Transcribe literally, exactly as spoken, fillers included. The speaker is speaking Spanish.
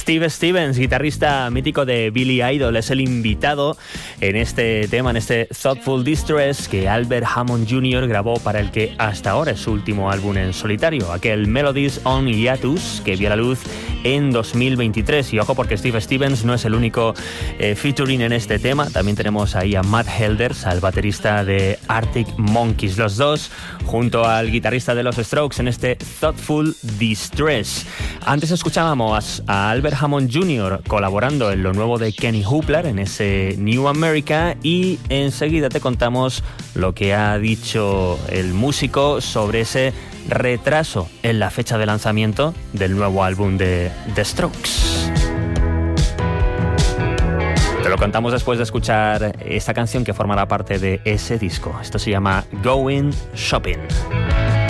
Steve Stevens, guitarrista mítico de Billy Idol, es el invitado en este tema, en este Thoughtful Distress que Albert Hammond junior grabó para el que hasta ahora es su último álbum en solitario, aquel Melodies on Hiatus, que vio la luz en dos mil veintitrés. Y ojo, porque Steve Stevens no es el único eh, featuring en este tema, también tenemos ahí a Matt Helders, al baterista de Arctic Monkeys, los dos junto al guitarrista de los Strokes en este Thoughtful Distress. Antes escuchábamos a Albert Hammond junior colaborando en lo nuevo de Kenny Hoopla, en ese New America, y enseguida te contamos lo que ha dicho el músico sobre ese retraso en la fecha de lanzamiento del nuevo álbum de The Strokes. Te lo contamos después de escuchar esta canción que formará parte de ese disco. Esto se llama Going Shopping.